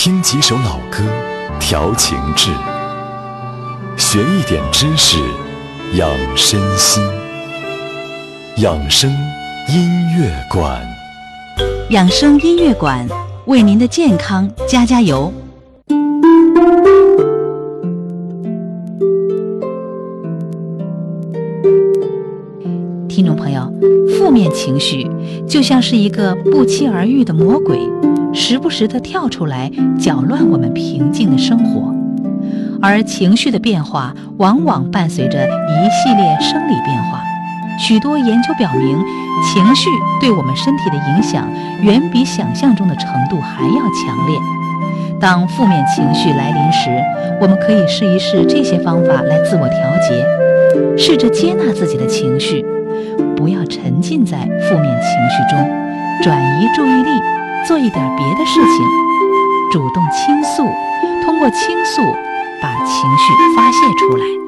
听几首老歌，调情志，学一点知识，养身心。养生音乐馆， 养生音乐馆为您的健康加加油。听众朋友，负面情绪就像是一个不期而遇的魔鬼，时不时地跳出来搅乱我们平静的生活。而情绪的变化往往伴随着一系列生理变化。许多研究表明，情绪对我们身体的影响远比想象中的程度还要强烈。当负面情绪来临时，我们可以试一试这些方法来自我调节，试着接纳自己的情绪，不要沉浸在负面情绪中，转移注意力，做一点别的事情，主动倾诉，通过倾诉把情绪发泄出来。